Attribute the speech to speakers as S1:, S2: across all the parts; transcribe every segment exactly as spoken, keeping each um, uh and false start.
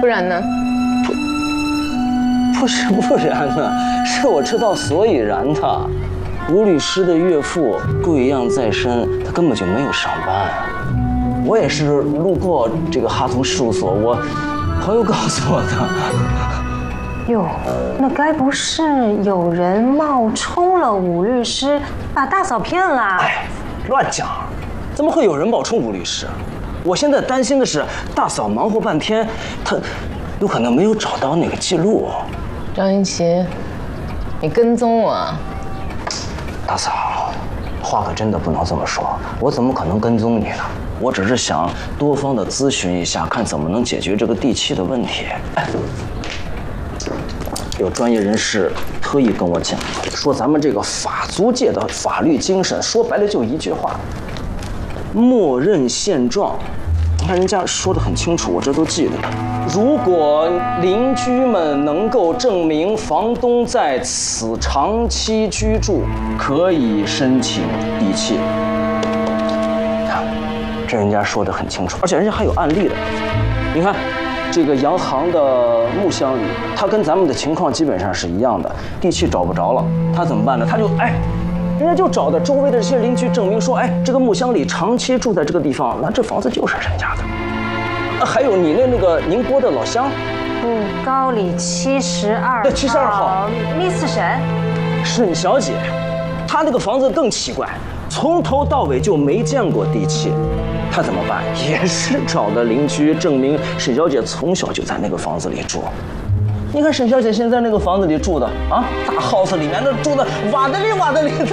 S1: 然呢？
S2: 不，不是不然呢，是我知道所以然的。吴律师的岳父贵恙在身，他根本就没有上班。我也是路过这个哈同事务所，我朋友告诉我的。
S3: 哟，那该不是有人冒充了武律师，把大嫂骗了？
S2: 哎，乱讲！怎么会有人冒充武律师？我现在担心的是，大嫂忙活半天，她有可能没有找到那个记录。
S1: 张云奇，你跟踪我啊？
S2: 大嫂，话可真的不能这么说，我怎么可能跟踪你呢？我只是想多方的咨询一下，看怎么能解决这个地契的问题。哎，有专业人士特意跟我讲，说咱们这个法租界的法律精神，说白了就一句话：默认现状。你看人家说得很清楚，我这都记得。如果邻居们能够证明房东在此长期居住，可以申请地契。看，这人家说得很清楚，而且人家还有案例的。你看，这个洋行的木箱里，他跟咱们的情况基本上是一样的，地契找不着了，他怎么办呢？他就哎。人家就找的周围的这些邻居证明说，哎，这个木箱里长期住在这个地方，那这房子就是人家的。还有你那那个宁波的老乡，
S3: 嗯，高里七十二，
S2: 对，七十二号
S3: ，Miss 沈，
S2: 沈小姐，她那个房子更奇怪，从头到尾就没见过地契，她怎么办？也是找的邻居证明沈小姐从小就在那个房子里住。你看沈小姐现在那个房子里住的啊，大 house 里面那住的瓦的里瓦的里的。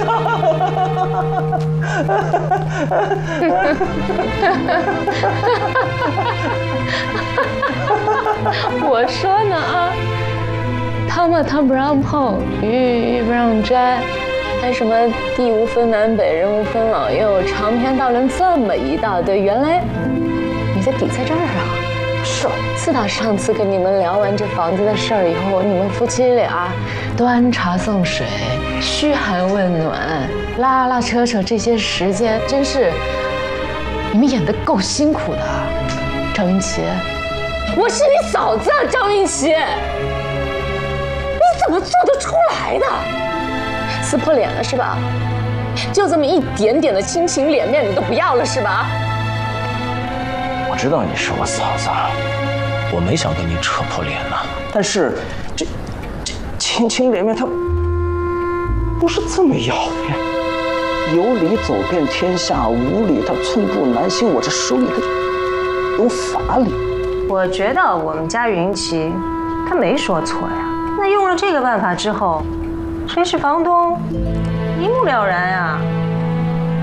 S1: 我说呢啊，汤嘛汤不让碰，鱼鱼不让摘，还什么地无分南北，人无分老幼，长篇大论这么一大堆，原来你的底在这儿啊。是，自打上次跟你们聊完这房子的事儿以后，你们夫妻俩端茶送水、嘘寒问暖、拉拉扯扯，这些时间真是你们演得够辛苦的。张云奇，我是你嫂子啊，张云奇，你怎么做得出来的？撕破脸了是吧？就这么一点点的亲情脸面你都不要了是吧？
S2: 我知道你是我嫂子，我没想跟你扯破脸呢。但是这这亲情脸面它不是这么要的呀。有理走遍天下，无理它寸步难行。我这手里它有法理。
S3: 我觉得我们家云奇他没说错呀。那用了这个办法之后，谁是房东，一目了然呀。